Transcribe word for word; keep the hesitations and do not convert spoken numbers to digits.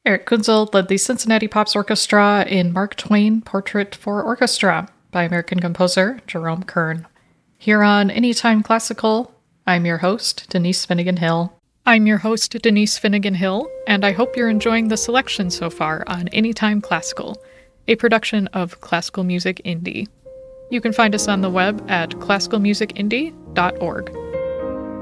Eric Kunzel led the Cincinnati Pops Orchestra in Mark Twain Portrait for Orchestra by American composer Jerome Kern. Here on Anytime Classical, I'm your host, Denise Finnegan Hill. I'm your host, Denise Finnegan Hill, and I hope you're enjoying the selection so far on Anytime Classical, a production of Classical Music Indie. You can find us on the web at classical music indie dot org.